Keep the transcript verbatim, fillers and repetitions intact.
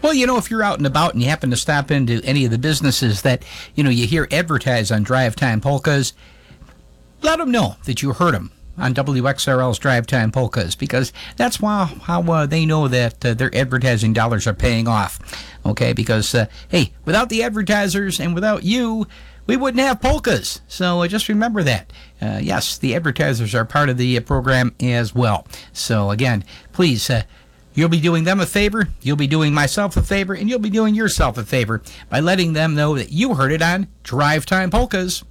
Well, you know, if you're out and about and you happen to stop into any of the businesses that, you know, you hear advertised on Drive Time Polkas, let them know that you heard them on W X R L's Drive Time Polkas, because that's why, how uh, they know that uh, their advertising dollars are paying off. Okay, because, uh, hey, without the advertisers and without you, we wouldn't have polkas. So uh, just remember that. Uh, yes, the advertisers are part of the uh, program as well. So again, please, uh, you'll be doing them a favor, you'll be doing myself a favor, and you'll be doing yourself a favor by letting them know that you heard it on Drive Time Polkas.